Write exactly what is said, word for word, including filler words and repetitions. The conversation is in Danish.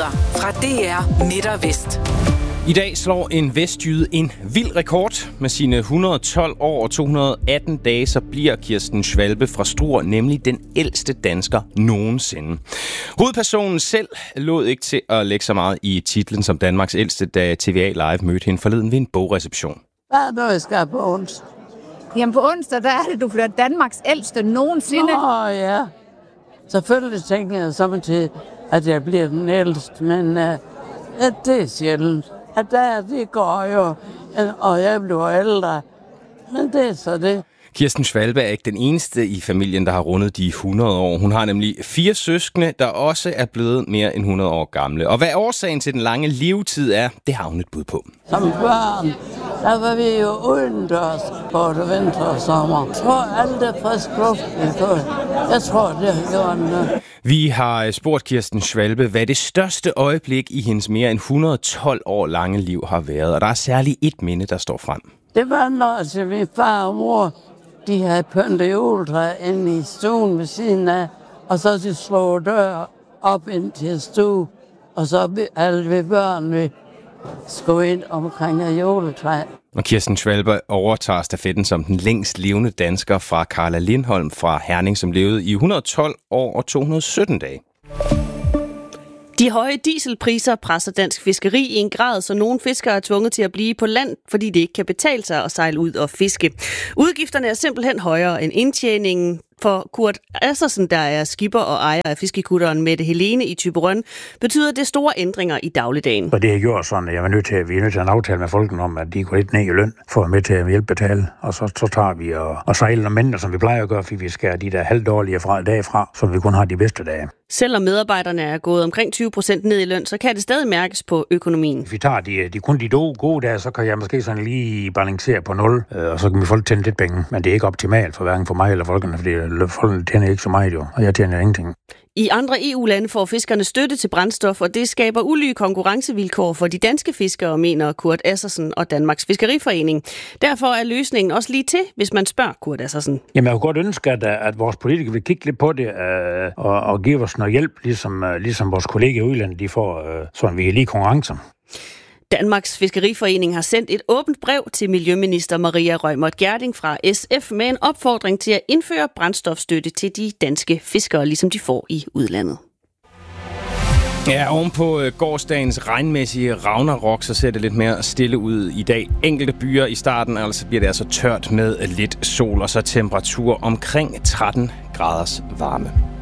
Nyheder fra D R Midt og Vest. I dag slår en vestjyde en vild rekord. Med sine et hundrede og tolv år og to hundrede og atten dage, så bliver Kirsten Schwalbe fra Struer nemlig den ældste dansker nogensinde. Hovedpersonen selv lod ikke til at lægge så meget i titlen som Danmarks ældste, da T V A Live mødte hende forleden ved en bogreception. Hvad er noget, jeg skal på onsdag? Jamen på onsdag, der er det, du bliver Danmarks ældste nogensinde. Åh ja. Selvfølgelig tænker jeg samtidig, at jeg bliver den ældste, men uh, ja, det er sjældent. At der, det går jo, og jeg bliver ældre. Men det er så det. Kirsten Schwalbe er ikke den eneste i familien, der har rundet de hundrede år. Hun har nemlig fire søskende, der også er blevet mere end hundrede år gamle. Og hvad årsagen til den lange levetid er, det har hun et bud på. Som børn, der var vi jo udendørs både vinter og sommer. Jeg tror, alt det frisk luft, vi tog. Jeg tror, det har gjort noget. Vi har spurgt Kirsten Schwalbe, hvad det største øjeblik i hendes mere end et hundrede og tolv år lange liv har været. Og der er særligt et minde, der står frem. Det var når til min far og mor, de havde pyntet juletræ inde i stuen ved siden af, og så de slog dør op ind til stue, og så alle vi børn, vi skulle ind omkring juletræ. Og Kirsten Schwalbe overtager stafetten som den længst levende dansker fra Carla Lindholm fra Herning, som levede i et hundrede og tolv år og to hundrede og sytten dage. De høje dieselpriser presser dansk fiskeri i en grad, så nogle fiskere er tvunget til at blive på land, fordi det ikke kan betale sig at sejle ud og fiske. Udgifterne er simpelthen højere end indtjeningen. For Kurt Assersen, der er skipper og ejer af fiskekutteren Mette Helene i Thyborøn, betyder det store ændringer i dagligdagen. Og det har gjort sådan, at jeg er nødt til, at vi er nødt til at aftale med folkene om, at de går lidt ned i løn for at være med til at hjælpe betale. Og så, så tager vi og, og sejler og mænder, som vi plejer at gøre, fordi vi skal de der halvdårlige fra dage fra, så vi kun har de bedste dage. Selvom medarbejderne er gået omkring tyve procent ned i løn, så kan det stadig mærkes på økonomien. Hvis vi tager de, de kun de gode dage, så kan jeg måske sådan lige balancere på nul, og så kan vi folk tjene lidt penge. Men det er ikke optimalt for hverken for mig eller folkene, fordi folkene tjener ikke så meget jo, og jeg tjener ingenting. I andre E U-lande får fiskerne støtte til brændstof, og det skaber ulige konkurrencevilkår for de danske fiskere, mener Kurt Assersen og Danmarks Fiskeriforening. Derfor er løsningen også lige til, hvis man spørger Kurt Assersen. Jamen, jeg kunne godt ønske, at, at vores politikere vil kigge lidt på det øh, og, og give os noget hjælp, ligesom, øh, ligesom vores kolleger i udlandet, de får, øh, sådan vi er lige konkurrencer. Danmarks Fiskeriforening har sendt et åbent brev til Miljøminister Maria Reumert Gjerding fra S F med en opfordring til at indføre brændstofstøtte til de danske fiskere, ligesom de får i udlandet. Ja, ovenpå gårsdagens regnmæssige Ragnarok, så ser det lidt mere stille ud i dag. Enkelte byer i starten, altså bliver det altså tørt med lidt sol, og så temperatur omkring tretten graders varme.